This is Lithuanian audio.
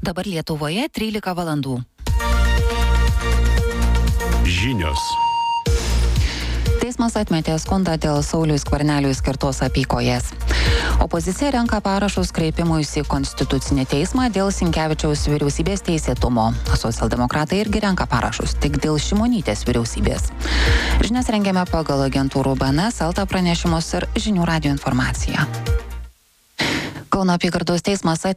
Dabar Lietuvoje 13 valandų. Žinios. Teismas atmetė skundą dėl Sauliui Skverneliui skirtos apykojes. Opozicija renka parašus kreipimuisi į Konstitucinį teismą dėl Sinkevičiaus vyriausybės teisėtumo. Socialdemokratai irgi renka parašus tik dėl Šimonytės vyriausybės. Žinias rengiame pagal agentūrų BNS, LT pranešimus ir Žinių radijo informaciją. Kauno apygardos teismas